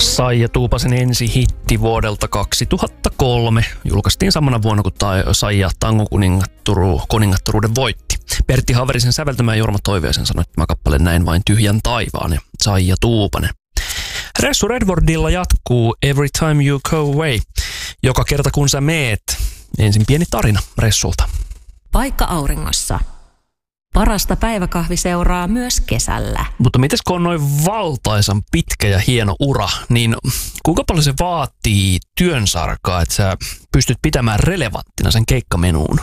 Saija Tuupasen ensihitti vuodelta 2003 julkaistiin samana vuonna, kun Saija tangokuningattoruuden voitti. Pertti Haverisen säveltämä ja Jorma Toiviaisen sanoi tämä kappale Näin vain tyhjän taivaan ja Saija Tuupanen. Ressu Redwardilla jatkuu Every Time You Go Away. Joka kerta kun sä meet. Ensin pieni tarina Ressulta. Paikka auringossa. Parasta päiväkahvi seuraa myös kesällä. Mutta mites kun on noin valtaisan pitkä ja hieno ura, niin kuinka paljon se vaatii työnsarkaa, että sä pystyt pitämään relevanttina sen keikkamenuun?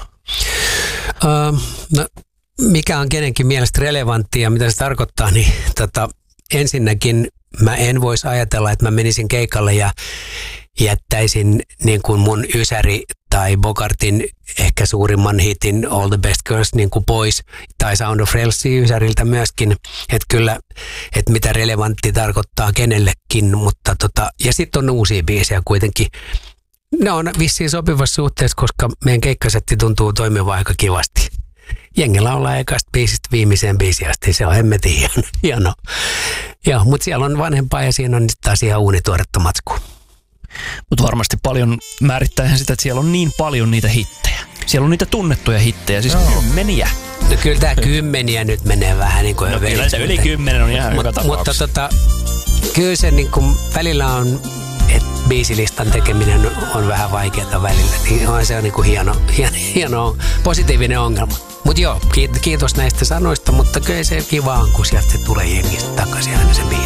No, mikä on kenenkin mielestä relevanttia ja mitä se tarkoittaa, niin ensinnäkin mä en voisi ajatella, että mä menisin keikalle ja jättäisin niin kuin mun Ysäri tai Bogartin ehkä suurimman hitin All the Best Girls niin kuin pois, tai Sound of Frelsia Ysäriltä myöskin, että kyllä, että mitä relevantti tarkoittaa kenellekin, mutta ja sitten on uusia biisejä kuitenkin. Ne on vissiin sopivassa suhteessa, koska meidän keikkasetti tuntuu toimivan aika kivasti. Jengillä ollaan ekasta biisistä viimeiseen biisiin asti, se on hemmetin hieno. Joo, mutta siellä on vanhempaa ja siinä on taas ihan uunituoretta matskua. Mutta varmasti paljon määrittää sitä, että siellä on niin paljon niitä hittejä. Siellä on niitä tunnettuja hittejä, siis kymmeniä. No kyllä tämä kymmeniä nyt menee vähän niin kuin kyllä se yli 10 on ihan hyvä tapaus. Mutta kyllä se niin kuin välillä on, että biisilistan tekeminen on vähän vaikeaa välillä. Niin on se niin kuin hieno positiivinen ongelma. Mutta joo, kiitos näistä sanoista, mutta kyllä se kiva on, kun sieltä tulee jengistä takaisin aina se biisi.